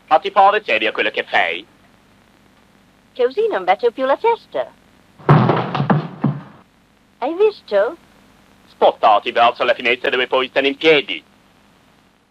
Ma ti pare serio quello che fai? Così non bacio più la testa. Hai visto? Spostati verso la finestra dove puoi stare in piedi.